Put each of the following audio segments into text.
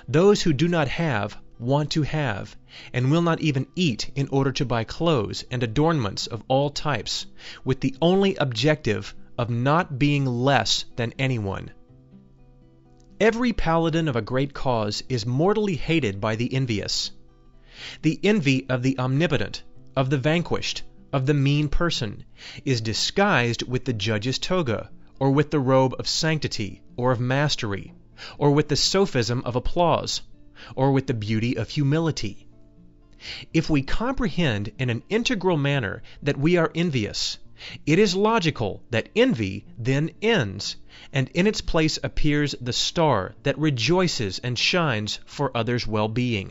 Those who do not have want to have, and will not even eat in order to buy clothes and adornments of all types, with the only objective of not being less than anyone. Every paladin of a great cause is mortally hated by the envious. The envy of the omnipotent, of the vanquished, of the mean person, is disguised with the judge's toga, or with the robe of sanctity, or of mastery, or with the sophism of applause, or with the beauty of humility. If we comprehend in an integral manner that we are envious, it is logical that envy then ends, and in its place appears the star that rejoices and shines for others' well-being.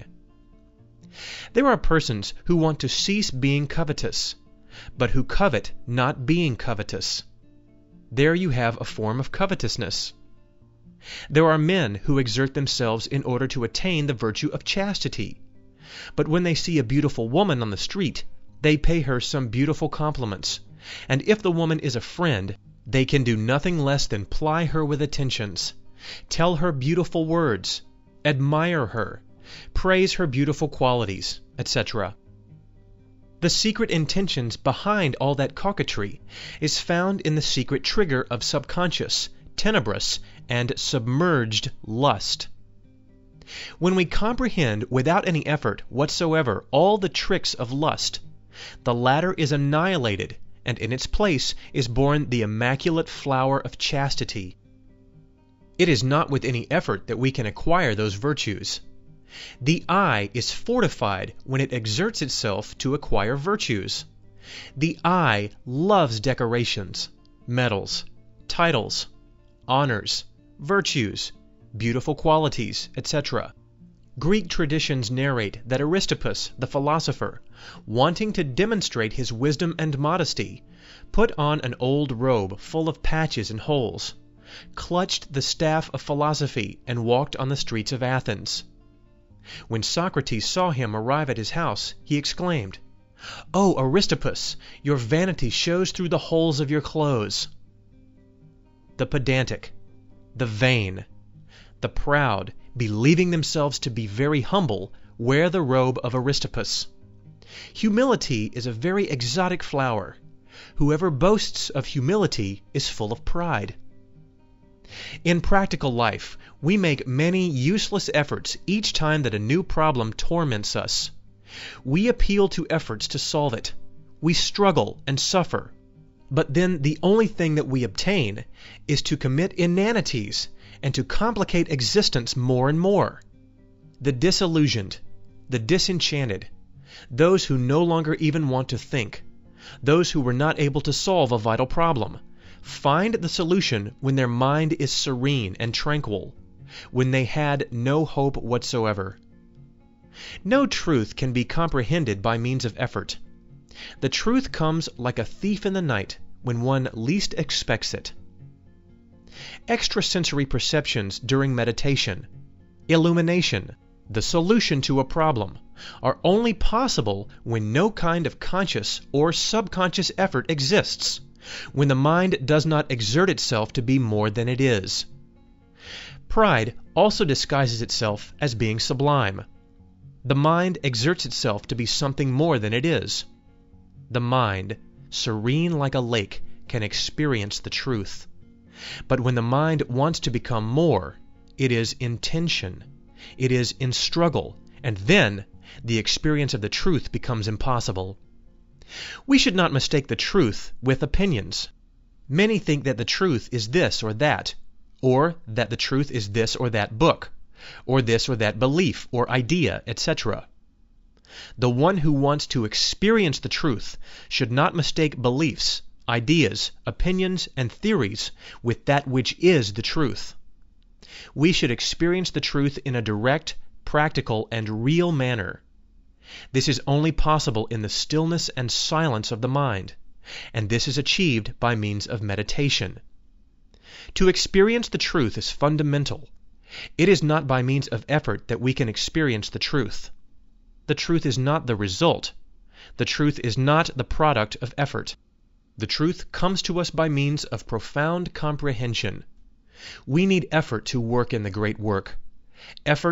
There are persons who want to cease being covetous, but who covet not being covetous. There you have a form of covetousness. There are men who exert themselves in order to attain the virtue of chastity, but when they see a beautiful woman on the street, they pay her some beautiful compliments, and if the woman is a friend, they can do nothing less than ply her with attentions, tell her beautiful words, admire her, praise her beautiful qualities, etc. The secret intentions behind all that coquetry is found in the secret trigger of subconscious, tenebrous, and submerged lust. When we comprehend without any effort whatsoever all the tricks of lust, the latter is annihilated, and in its place is born the immaculate flower of chastity. It is not with any effort that we can acquire those virtues. The eye is fortified when it exerts itself to acquire virtues. The eye loves decorations, medals, titles, honors, virtues, beautiful qualities, etc. Greek traditions narrate that Aristippus, the philosopher, wanting to demonstrate his wisdom and modesty, put on an old robe full of patches and holes, clutched the staff of philosophy, and walked on the streets of Athens. When Socrates saw him arrive at his house, he exclaimed, "O Aristippus, your vanity shows through the holes of your clothes." The pedantic, the vain, the proud, believing themselves to be very humble, wear the robe of Aristippus. Humility is a very exotic flower. Whoever boasts of humility is full of pride. In practical life, we make many useless efforts each time that a new problem torments us. We appeal to efforts to solve it. We struggle and suffer. But then the only thing that we obtain is to commit inanities and to complicate existence more and more. The disillusioned, the disenchanted, those who no longer even want to think, those who were not able to solve a vital problem, find the solution when their mind is serene and tranquil, when they had no hope whatsoever. No truth can be comprehended by means of effort. The truth comes like a thief in the night when one least expects it. Extrasensory perceptions during meditation, illumination, the solution to a problem, are only possible when no kind of conscious or subconscious effort exists, when the mind does not exert itself to be more than it is. Pride also disguises itself as being sublime. The mind exerts itself to be something more than it is. The mind, serene like a lake, can experience the truth. But when the mind wants to become more, it is in tension, it is in struggle, and then the experience of the truth becomes impossible. We should not mistake the truth with opinions. Many think that the truth is this or that, or that the truth is this or that book, or this or that belief or idea, etc. The one who wants to experience the truth should not mistake beliefs, ideas, opinions, and theories with that which is the truth. We should experience the truth in a direct, practical, and real manner. This is only possible in the stillness and silence of the mind, and this is achieved by means of meditation. To experience the truth is fundamental. It is not by means of effort that we can experience the truth. The truth is not the result. The truth is not the product of effort. The truth comes to us by means of profound comprehension. We need effort to work in the great work. Effort